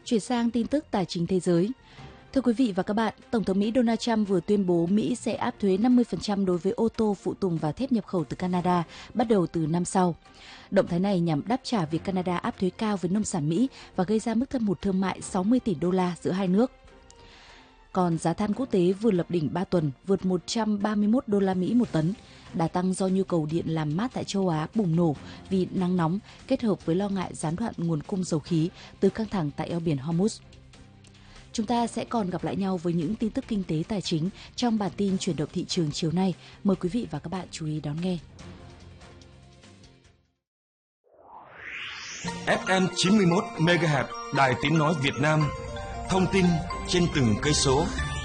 Chuyển sang tin tức tài chính thế giới. Thưa quý vị và các bạn, Tổng thống Mỹ Donald Trump vừa tuyên bố Mỹ sẽ áp thuế 50% đối với ô tô, phụ tùng và thép nhập khẩu từ Canada bắt đầu từ năm sau. Động thái này nhằm đáp trả việc Canada áp thuế cao với nông sản Mỹ và gây ra mức thâm hụt thương mại 60 tỷ đô la giữa hai nước. Còn giá than quốc tế vừa lập đỉnh 3 tuần, vượt 131 đô la Mỹ một tấn. Đà tăng do nhu cầu điện làm mát tại châu Á bùng nổ vì nắng nóng kết hợp với lo ngại gián đoạn nguồn cung dầu khí từ căng thẳng tại eo biển Hormuz. Chúng ta sẽ còn gặp lại nhau với những tin tức kinh tế tài chính trong bản tin chuyển động thị trường chiều nay. Mời quý vị và các bạn chú ý đón nghe. FM 91 MHz Đài Tiếng nói Việt Nam. Thông tin trên từng cây số.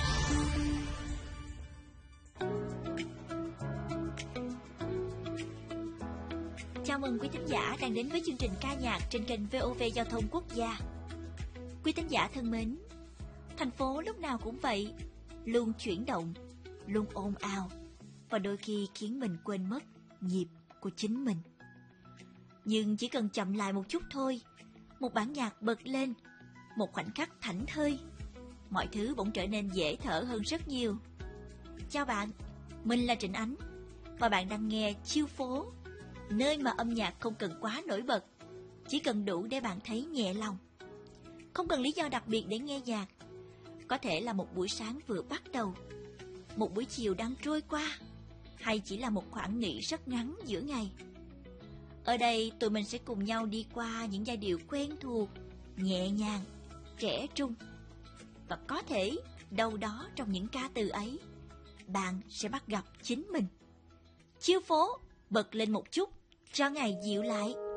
Chào mừng quý thính giả đang đến với chương trình ca nhạc trên kênh VOV Giao thông Quốc gia. Quý thính giả thân mến, thành phố lúc nào cũng vậy, luôn chuyển động, luôn ồn ào và đôi khi khiến mình quên mất nhịp của chính mình. Nhưng chỉ cần chậm lại một chút thôi, một bản nhạc bật lên, một khoảnh khắc thảnh thơi, mọi thứ bỗng trở nên dễ thở hơn rất nhiều. Chào bạn, mình là Trịnh Ánh và bạn đang nghe Chiêu Phố, nơi mà âm nhạc không cần quá nổi bật, chỉ cần đủ để bạn thấy nhẹ lòng. Không cần lý do đặc biệt để nghe nhạc, có thể là một buổi sáng vừa bắt đầu, một buổi chiều đang trôi qua, hay chỉ là một khoảng nghỉ rất ngắn giữa ngày. Ở đây tụi mình sẽ cùng nhau đi qua những giai điệu quen thuộc, nhẹ nhàng, trẻ trung. Và có thể đâu đó trong những ca từ ấy, bạn sẽ bắt gặp chính mình. Chiêu phố, bật lên một chút cho ngày dịu lại.